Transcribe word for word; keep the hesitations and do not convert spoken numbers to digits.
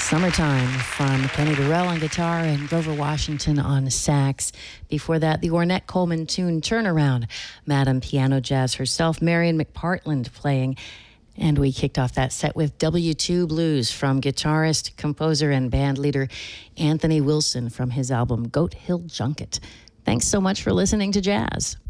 Summertime from Kenny Burrell on guitar and Grover Washington on sax. Before that, the Ornette Coleman tune Turnaround. Madam Piano Jazz herself, Marion McPartland playing. And we kicked off that set with W two Blues from guitarist, composer, and band leader Anthony Wilson from his album Goat Hill Junket. Thanks so much for listening to Jazz.